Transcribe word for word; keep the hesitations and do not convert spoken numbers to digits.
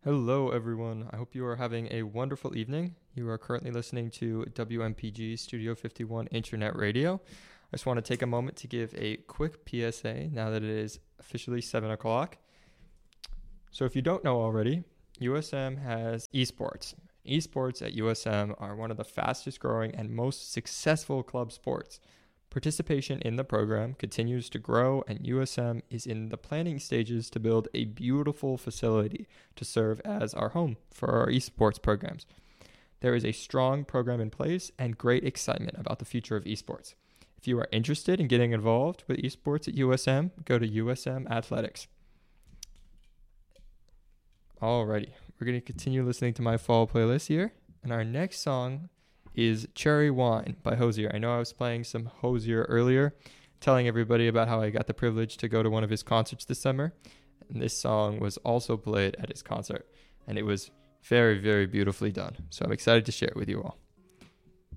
Hello, everyone. I hope you are having a wonderful evening. You are currently listening to W M P G Studio fifty-one Internet Radio. I just want to take a moment to give a quick P S A now that it is officially seven o'clock. So if you don't know already, U S M has esports. Esports at U S M are one of the fastest growing and most successful club sports. Participation in the program continues to grow, and U S M is in the planning stages to build a beautiful facility to serve as our home for our esports programs. There is a strong program in place and great excitement about the future of esports. If you are interested in getting involved with esports at U S M, go to U S M Athletics. Alrighty, we're going to continue listening to my fall playlist here, and our next song is Cherry Wine by Hozier. I know I was playing some Hozier earlier, telling everybody about how I got the privilege to go to one of his concerts this summer. And this song was also played at his concert, and it was very, very beautifully done. So I'm excited to share it with you all.